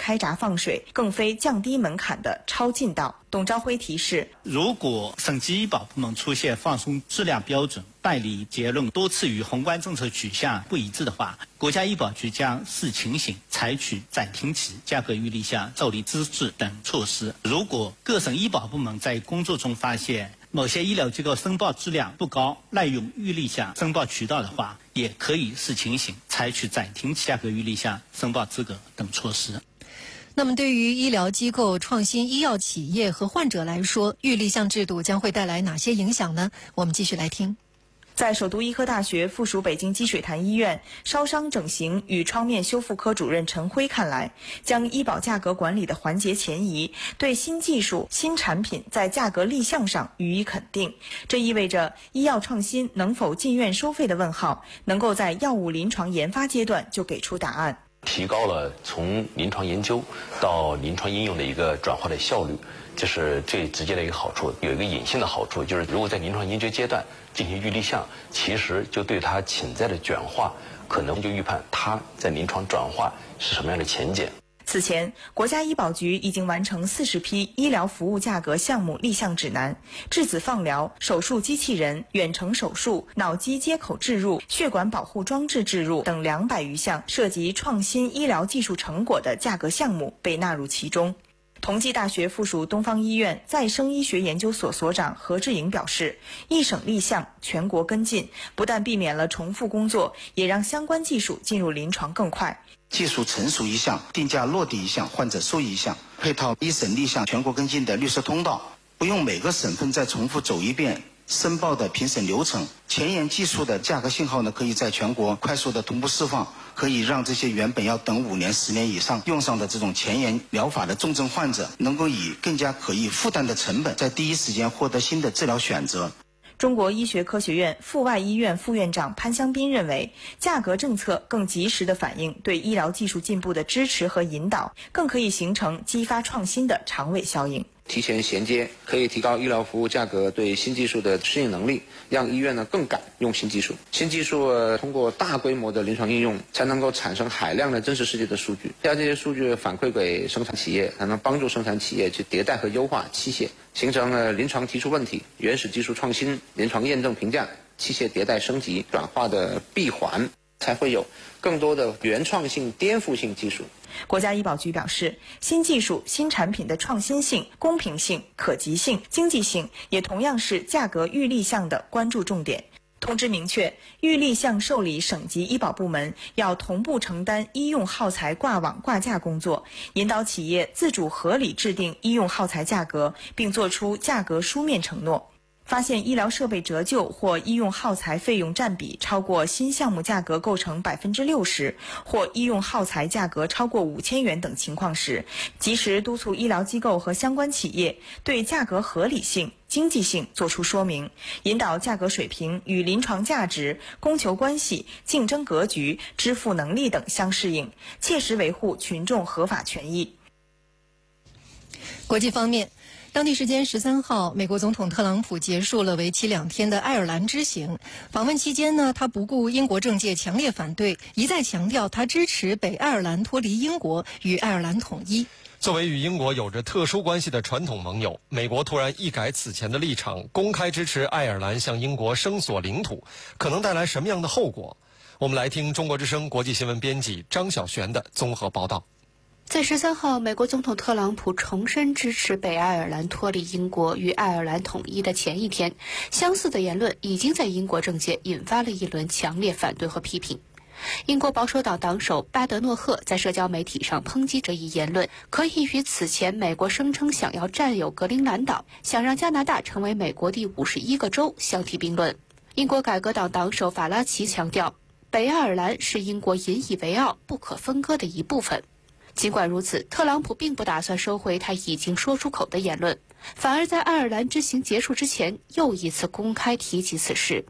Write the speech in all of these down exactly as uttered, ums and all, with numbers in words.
开闸放水，更非降低门槛的超近道。董朝晖提示， 如果省级医保部门出现放松质量标准、办理结论多次与宏观政策取向不一致的话，国家医保局将视情形采取暂停期、价格预立项、照例资质等措施。如果各省医保部门在工作中发现某些医疗机构申报质量不高、滥用预立项申报渠道的话，也可以视情形采取暂停期、价格预立项、申报资格等措施。 那么对于医疗机构、创新医药企业和患者来说，预立项制度将会带来哪些影响呢？我们继续来听。 在首都医科大学附属北京积水潭医院烧伤整形与创面修复科主任陈辉看来，将医保价格管理的环节前移，对新技术、新产品在价格立项上予以肯定。这意味着医药创新能否进院收费的问号，能够在药物临床研发阶段就给出答案。 提高了从临床研究到临床应用的一个转化的效率，这是最直接的一个好处。有一个隐性的好处，就是如果在临床研究阶段进行预立项，其实就对它潜在的转化可能就预判它在临床转化是什么样的前景。 此前，国家医保局已经完成四十批医疗服务价格项目立项指南，质子放疗、手术机器人、远程手术、脑机接口置入、血管保护装置置入等两百余项涉及创新医疗技术成果的价格项目被纳入其中。同济大学附属东方医院再生医学研究所所长何志颖表示，一省立项，全国跟进，不但避免了重复工作，也让相关技术进入临床更快。 技术成熟一项，定价落地一项，患者受益一项，配套一省立项全国跟进的绿色通道，不用每个省份再重复走一遍申报的评审流程。前沿技术的价格信号呢，可以在全国快速的同步释放，可以让这些原本要等五年、十年以上用上的这种前沿疗法的重症患者，能够以更加可以负担的成本，在第一时间获得新的治疗选择。 中国医学科学院阜外医院副院长潘香斌认为，价格政策更及时地反映对医疗技术进步的支持和引导，更可以形成激发创新的长尾效应。 提前衔接，可以提高医疗服务价格对新技术的适应能力，让医院呢更敢用新技术。新技术、呃、通过大规模的临床应用，才能够产生海量的真实世界的数据，将这些数据反馈给生产企业，才能帮助生产企业去迭代和优化器械，形成了临床提出问题、原始技术创新、临床验证评价、器械迭代升级转化的闭环，才会有更多的原创性、颠覆性技术。 国家医保局表示，新技术、新产品的创新性、公平性、可及性、经济性，也同样是价格预立项的关注重点。通知明确，预立项受理省级医保部门要同步承担医用耗材挂网挂价工作，引导企业自主合理制定医用耗材价格，并作出价格书面承诺。发现医疗设备折旧或医用耗材费用占比超过新项目价格构成百分之六十，或医用耗材价格超过五千元等情况时，及时督促医疗机构和相关企业对价格合理性、经济性作出说明，引导价格水平与临床价值、供求关系、竞争格局、支付能力等相适应，切实维护群众合法权益。 国际方面，当地时间十三号，美国总统特朗普结束了为期两天的爱尔兰之行。访问期间呢，他不顾英国政界强烈反对，一再强调他支持北爱尔兰脱离英国与爱尔兰统一。 作为与英国有着特殊关系的传统盟友，美国突然一改此前的立场，公开支持爱尔兰向英国声索领土，可能带来什么样的后果？我们来听中国之声国际新闻编辑张晓璇的综合报道。 在十三号，美国总统特朗普重申支持北爱尔兰脱离英国与爱尔兰统一的前一天，相似的言论已经在英国政界引发了一轮强烈反对和批评。英国保守党党首巴德诺赫在社交媒体上抨击这一言论，可以与此前美国声称想要占有格陵兰岛、想让加拿大成为美国第五十一个州相提并论。英国改革党党首法拉奇强调，北爱尔兰是英国引以为傲、不可分割的一部分。尽管如此，特朗普并不打算收回他已经说出口的言论，反而在爱尔兰之行结束之前又一次公开提及此事。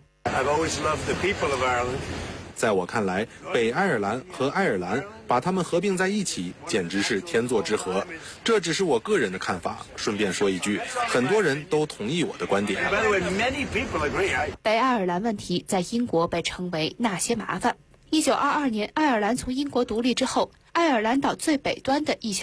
在我看来，北爱尔兰和爱尔兰把它们合并在一起，简直是天作之合。这只是我个人的看法。顺便说一句，很多人都同意我的观点。 北爱尔兰问题在英国被称为那些麻烦。一九二二年，爱尔兰从英国独立之后，爱尔兰岛最北端的一小